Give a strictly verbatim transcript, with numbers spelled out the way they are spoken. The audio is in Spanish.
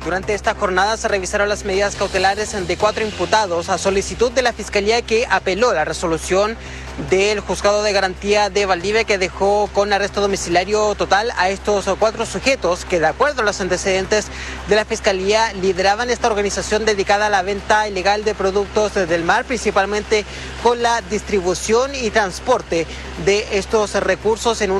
Durante esta jornada se revisaron las medidas cautelares de cuatro imputados a solicitud de la Fiscalía, que apeló la resolución del Juzgado de Garantía de Valdivia, que dejó con arresto domiciliario total a estos cuatro sujetos que, de acuerdo a los antecedentes de la Fiscalía, lideraban esta organización dedicada a la venta ilegal de productos del mar, principalmente con la distribución y transporte de estos recursos en un